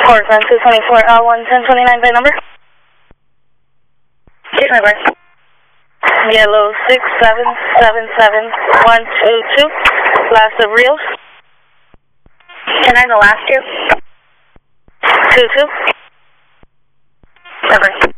Forest Line 224, L1 1029 by number. Here's my birth. Yellow 6777122. Last of Rios. Can I have the last two? 22. Number.